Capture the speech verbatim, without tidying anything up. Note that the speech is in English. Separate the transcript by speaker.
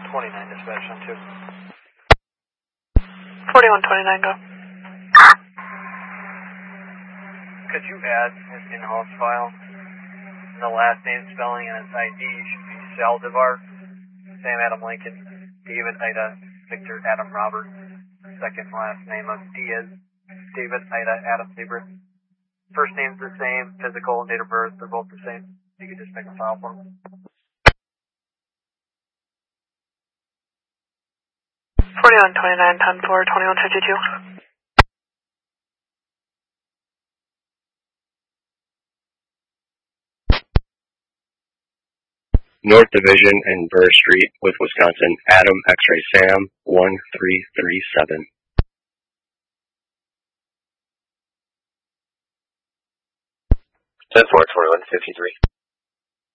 Speaker 1: twenty-nine dispatch on two.
Speaker 2: forty-one twenty-nine, go.
Speaker 1: Could you add his in-house file? The last name spelling and his I D should be Saldivar, Sam Adam Lincoln, David Ida, Victor Adam Robert. Second last name of Diaz, David Ida Adam Zebra. First name's the same, physical and date of birth, they're both the same. You can just make a file for them.
Speaker 2: forty-one twenty-nine, ten four, twenty-one fifty-two.
Speaker 3: North Division and Burr Street with Wisconsin, Adam X-Ray Sam, one three three seven.
Speaker 4: ten four, twenty-one fifty-three.